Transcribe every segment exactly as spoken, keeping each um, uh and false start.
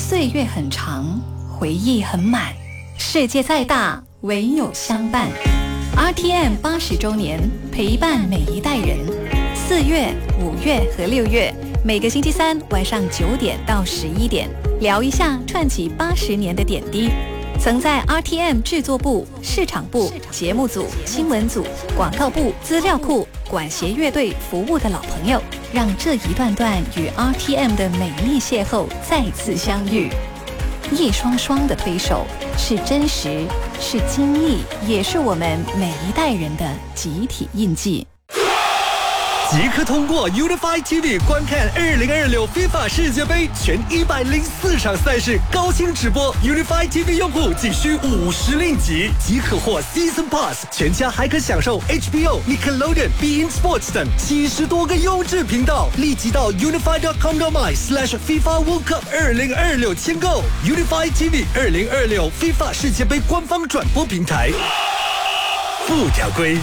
岁月很长，回忆很满，世界再大，唯有相伴。R T M 八十周年，陪伴每一代人。四月、五月和六月，每个星期三晚上九点到十一点，聊一下串起八十年的点滴。曾在 R T M 制作部、市场部、节目组、新闻组、广告部、资料库、管弦乐队服务的老朋友，让这一段段与 R T M 的美丽邂逅再次相遇。一双双的推手，是真实，是经历，也是我们每一代人的集体印记。 即刻通过 Unify T V 观看二零二六 FIFA 世界杯全一百零四场赛事高清直播。Unify T V 用户仅需五十令吉即可获 Season Pass， 全家还可享受 H B O、Nickelodeon、Bein Sports 等七十多个优质频道。立即到 unify dot com dot my slash FIFA World Cup 二零二六签购 Unify T V 二零二六 FIFA 世界杯官方转播平台。附条规。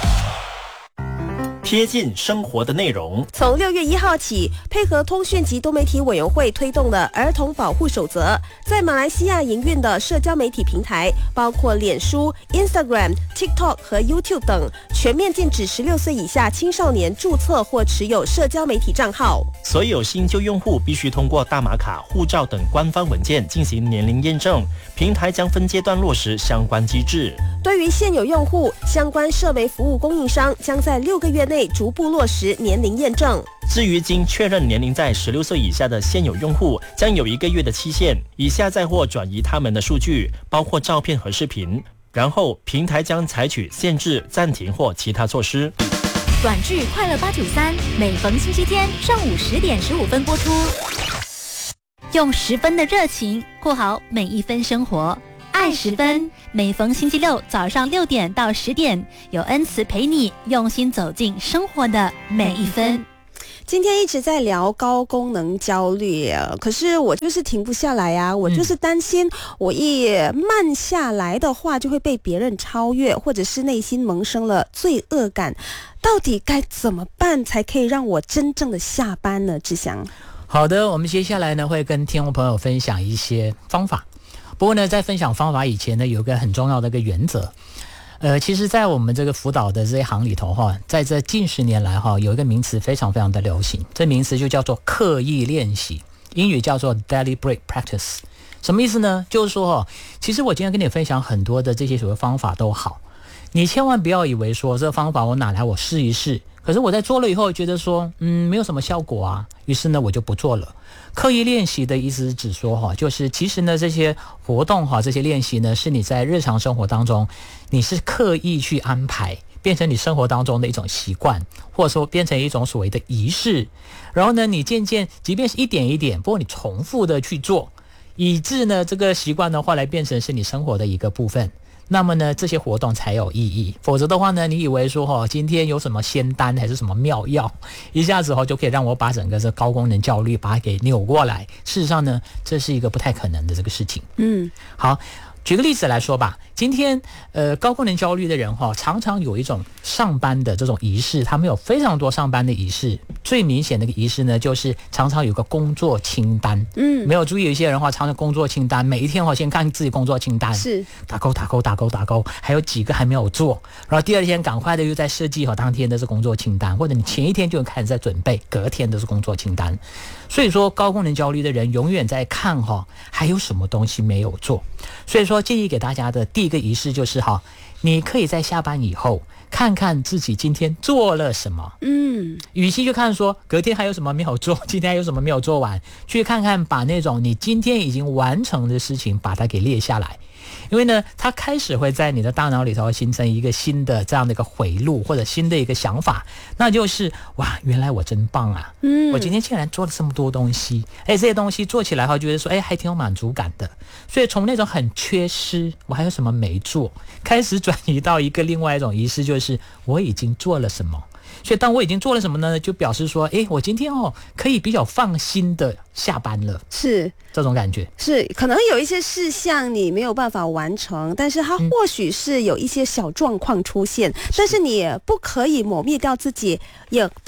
贴近生活的内容。 从六月一号起，配合通讯及多媒体委员会推动的儿童保护守则，在马来西亚营运的社交媒体平台，包括脸书、Instagram、TikTok 和 YouTube 等，全面禁止十六岁以下青少年注册或持有社交媒体账号。 所有新旧用户必须通过大马卡、护照等官方文件进行年龄验证，平台将分阶段落实相关机制。 对于现有用户，相关社媒服务供应商将在六个月内逐步落实年龄验证。 至于经确认年龄在十六岁以下的现有用户，将有一个月的期限，以下载或转移他们的数据，包括照片和视频，然后平台将采取限制、暂停或其他措施。 短剧快乐八九三，每逢星期天上午十点十五分播出。用十分的热情过好每一分生活。爱十分，每逢星期六早上六点到十点，有恩慈陪你用心走进生活的每一分。 今天一直在聊高功能焦虑，可是我就是停不下来啊！我就是担心，我一慢下来的话，就会被别人超越，或者是内心萌生了罪恶感。到底该怎么办才可以让我真正的下班呢？志祥， 好的，我们接下来呢会跟听众朋友分享一些方法。不过呢，在分享方法以前呢，有一个很重要的一个原则。呃，其实在我们这个辅导的这一行里头哈，在这近十年来哈，有一个名词非常非常的流行，这名词就叫做刻意练习，英语叫做 deliberate practice。什么意思呢？就是说哈，其实我今天跟你分享很多的这些所谓方法都好，你千万不要以为说这个方法我拿来我试一试，可是我在做了以后觉得说嗯没有什么效果啊，于是呢我就不做了。刻意练习的意思是指说哈，就是其实呢这些活动哈，这些练习呢是你在日常生活当中你是刻意去安排，变成你生活当中的一种习惯，或者说变成一种所谓的仪式，然后呢你渐渐即便是一点一点，不过你重复的去做，以致呢这个习惯的话来变成是你生活的一个部分，那么呢这些活动才有意义。否则的话呢，你以为说哦今天有什么仙丹还是什么妙药，一下子哦就可以让我把整个这高功能焦虑把它给扭过来，事实上呢这是一个不太可能的这个事情。嗯，好，举个例子来说吧，今天呃高功能焦虑的人哈、哦，常常有一种上班的这种仪式，他们有非常多上班的仪式。最明显的一个仪式呢，就是常常有个工作清单。嗯，没有注意有一些人的话，常常工作清单，每一天我先看自己工作清单，是打勾打勾打勾打勾，还有几个还没有做，然后第二天赶快的又在设计好当天的是工作清单，或者你前一天就开始在准备隔天的是工作清单。所以说高功能焦虑的人永远在看哈、哦、还有什么东西没有做。所以说建议给大家的第一个仪式就是哈，你可以在下班以后看看自己今天做了什么。嗯，与其去看说隔天还有什么没有做，今天还有什么没有做完，去看看把那种你今天已经完成的事情把它给列下来。因为呢它开始会在你的大脑里头形成一个新的这样的一个回路，或者新的一个想法，那就是哇原来我真棒啊，嗯，我今天竟然做了这么多东西，哎，这些东西做起来后觉得说哎还挺有满足感的。所以从那种很缺失我还有什么没做，开始转移到一个另外一种仪式，就是我已经做了什么。所以当我已经做了什么呢，就表示说诶我今天哦可以比较放心的下班了，是这种感觉。是可能有一些事项你没有办法完成，但是它或许是有一些小状况出现、嗯、但是你不可以抹灭掉自己，也不可以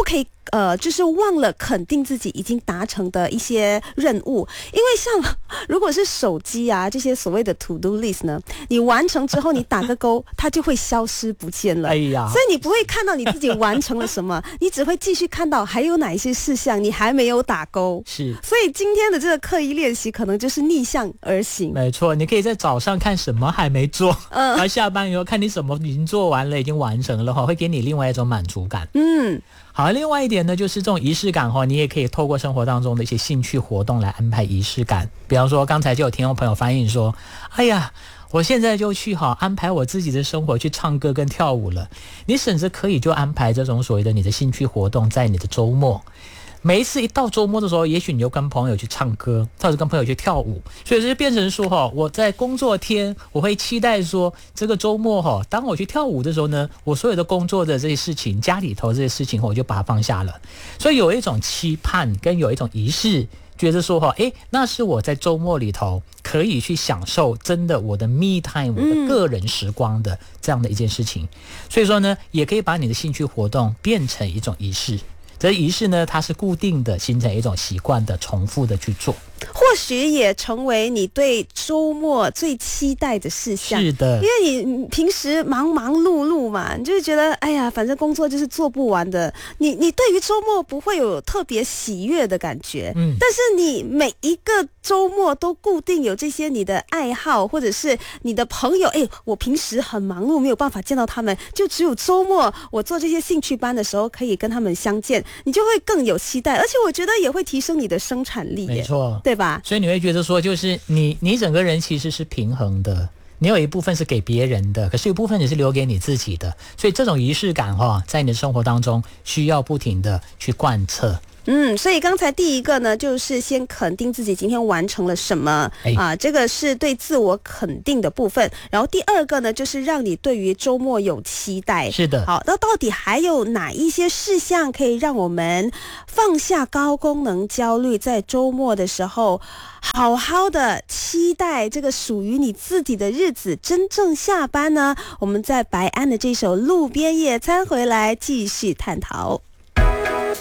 呃，就是忘了肯定自己已经达成的一些任务，因为像如果是手机啊这些所谓的 to do list 呢，你完成之后你打个勾，它就会消失不见了。 哎呀， 所以你不会看到你自己完成了什么，你只会继续看到还有哪一些事项你还没有打勾。 是， 所以今天的这个刻意练习可能就是逆向而行。 没错，你可以在早上看什么还没做， 嗯， 然后下班以后看你什么已经做完了，已经完成了哈，会给你另外一种满足感。 嗯。 好，另外一点呢，就是这种仪式感哈，你也可以透过生活当中的一些兴趣活动来安排仪式感。比方说，刚才就有听众朋友反映说，哎呀，我现在就去哈安排我自己的生活去唱歌跟跳舞了。你甚至可以就安排这种所谓的你的兴趣活动在你的周末。每一次一到周末的时候，也许你就跟朋友去唱歌，或者跟朋友去跳舞，所以这就变成说哈，我在工作天我会期待说这个周末哈，当我去跳舞的时候呢，我所有的工作的这些事情，家里头这些事情我就把它放下了，所以有一种期盼跟有一种仪式，觉得说哈，诶，那是我在周末里头可以去享受真的我的 me time， 我的个人时光的这样的一件事情，所以说呢，也可以把你的兴趣活动变成一种仪式。这仪式呢，它是固定的，形成一种习惯的，重复的去做， 或许也成为你对周末最期待的事项。 是的， 因为你平时忙忙碌碌嘛，你就会觉得哎呀，反正工作就是做不完的。你你对于周末不会有特别喜悦的感觉，嗯，但是你每一个周末都固定有这些你的爱好，或者是你的朋友，哎，我平时很忙碌，没有办法见到他们，就只有周末我做这些兴趣班的时候可以跟他们相见，你就会更有期待，而且我觉得也会提升你的生产力耶， 没错， 对吧？ 所以你会觉得说，就是你你整个人其实是平衡的，你有一部分是给别人的，可是有一部分你是留给你自己的，所以这种仪式感哈，在你的生活当中需要不停的去贯彻。 嗯，所以刚才第一个呢，就是先肯定自己今天完成了什么、哎、啊，这个是对自我肯定的部分。然后第二个呢，就是让你对于周末有期待。 是的。 好，那到底还有哪一些事项可以让我们放下高功能焦虑，在周末的时候好好的期待这个属于你自己的日子真正下班呢？我们在白安的这首《路边野餐》回来继续探讨。